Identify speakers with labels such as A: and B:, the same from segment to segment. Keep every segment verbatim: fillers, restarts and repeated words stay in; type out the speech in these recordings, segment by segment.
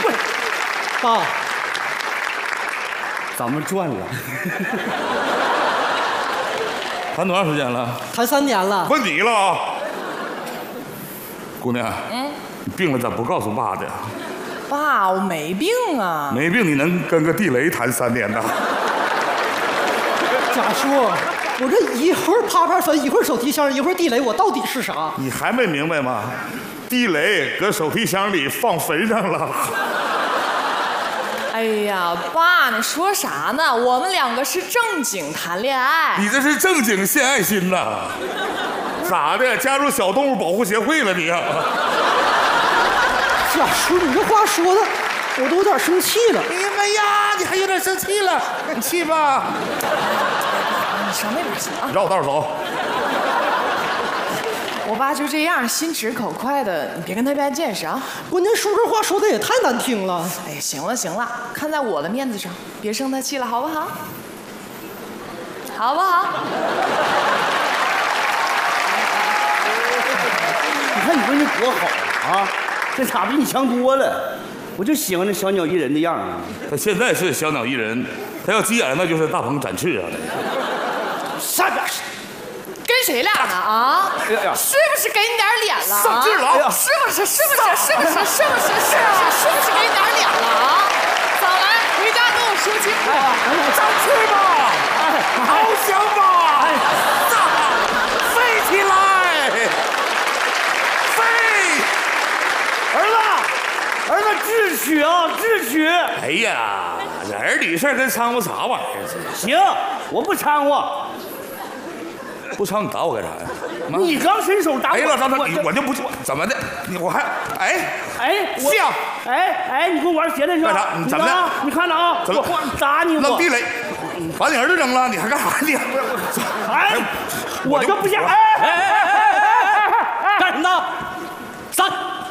A: 爸，
B: 咱们赚了。
C: 谈多长时间了？
A: 谈三年了。
C: 问你了啊，姑娘。嗯。你病了咋不告诉爸的？
D: 爸，我没病啊。
C: 没病你能跟个地雷谈三年呐？
A: 家叔，我这一会儿啪啪粉，一会儿手提箱，一会儿地雷，我到底是啥？
C: 你还没明白吗？地雷搁手提箱里放坟上了。
D: 哎呀，爸，你说啥呢？我们两个是正经谈恋爱。
C: 你这是正经献爱心呐？咋的？加入小动物保护协会了你啊？
A: 家叔，你这话说的，我都有点生气了。
C: 哎呀妈呀，你还有点生气了？你气吧。
D: 你上那边去啊！
C: 绕道走。
D: 我爸就这样，心直口快的，你别跟他掰见识啊！
A: 关键叔这话说的也太难听了。
D: 哎，行了行了，看在我的面子上，别生他气了，好不好？好不好？
B: 你看你闺女多好啊，这咋比你强多了？我就喜欢这小鸟依人的样儿。
C: 他现在是小鸟依人，他要急眼了那就是大鹏展翅啊！
B: 上边去。
D: 跟谁俩呢啊？
B: 哎呀，
D: 是不是给你点脸了啊？
C: 上劲了！
D: 是不是？是不是？是不是？是不是？是不是？是不是给你点脸了啊？早来，回家跟我说清楚。
C: 上去吧！翱翔吧！飞起来！飞！
B: 儿子，儿子，智取啊，智取！
C: 哎呀，这儿女事跟掺和啥玩意儿？
B: 行，我不掺和。
C: 不掺你打我干啥呀？
B: 你刚伸手打我！
C: 哎呀，老张，你我就不怎么的？你我还哎
B: 哎
C: 像
B: 哎哎，你跟我玩鞋的是吧？
C: 干啥？你怎么的？
B: 你看着啊！
C: 怎么
B: 我打你？
C: 扔地雷，把你儿子扔了，你还干啥？你
B: 哎，我就不想哎哎哎哎！干什么呢？三！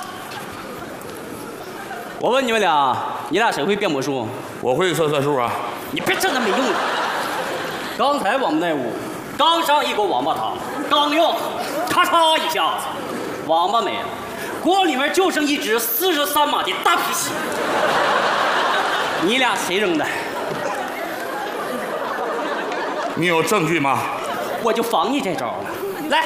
B: 我问你们俩，你俩谁会变魔术？
C: 我会算算数啊！
B: 你别整那没用的。刚才我们那屋刚上一锅王八汤，刚要喝，咔嚓一下子，王八没了，锅里面就剩一只四十三码的大皮鞋。你俩谁扔的？
C: 你有证据吗？
B: 我就防你这招了。来，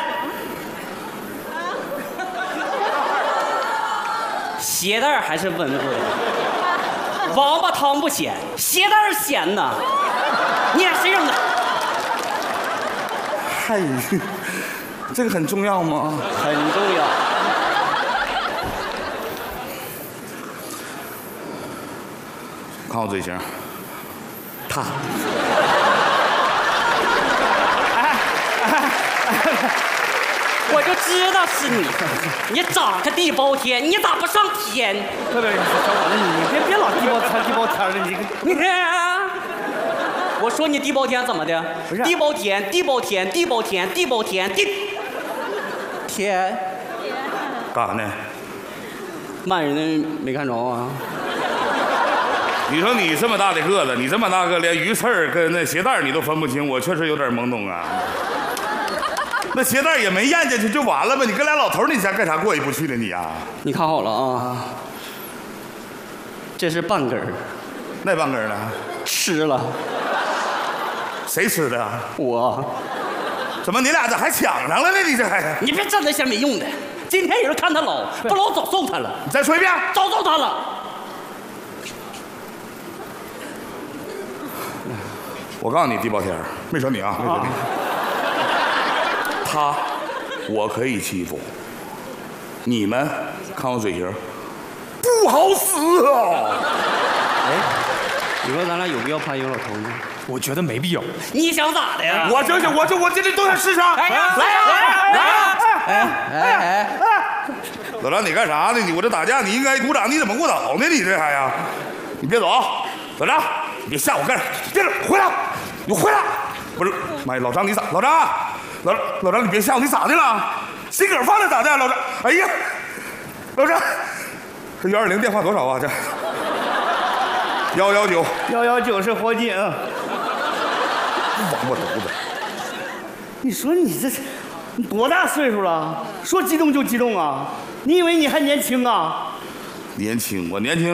B: 鞋带还是温乎的，王八汤不咸，鞋带咸呐。你俩谁扔的？
C: 嗨，这个很重要吗？
B: 很重要。
C: 看我嘴型，
B: 他。哎哎我就知道是你，你长个地包天，你咋不上天？
A: 别别，小伙子，你别别老地包天地包天的，你
B: 你看，我说你地包天怎么的？
A: 不是
B: 地包天，地包天，地包天，地包天，地天。
C: 干啥呢？
B: 骂人的没看着啊？
C: 你说你这么大的个子，你这么大个，连鱼刺儿跟那鞋带你都分不清，我确实有点懵懂啊。那鞋带也没咽进去就完了呗？你跟俩老头，你想干啥过意不去呢？你啊？
B: 你看好了啊，这是半根儿，
C: 那半根呢？
B: 吃了。
C: 谁吃的？
B: 我。
C: 怎么你俩咋还抢上了呢？你这还……
B: 你别整那些没用的。今天有人看他老，不老早揍他了。
C: 你再说一遍，
B: 早揍他了。
C: 我告诉你，地包天，没说你啊，没说你。他，我可以欺负。你们看我嘴型，不好使啊！
B: 哎，你说咱俩有必要攀有老头吗？
A: 我觉得没必要。
B: 你想咋的呀？
C: 我这就我就我这里都想试试。
B: 哎呀，
C: 来啊，来啊！
B: 哎哎哎！
C: 老张，你干啥呢？你我这打架，你应该鼓掌，你怎么鼓倒呢？你这还呀？你别走啊！老张，你别吓我干啥？别走，回来！你回来！不是，妈呀，老张你咋？老张，老老张你别吓我，你咋的了？心梗犯了咋的？老张，哎呀，老张，这幺二零电话多少啊？这幺幺九，
B: 幺幺九是火警。
C: 王八犊子！
B: 你说你这你多大岁数了？说激动就激动啊？你以为你还年轻啊？
C: 年轻，我年轻。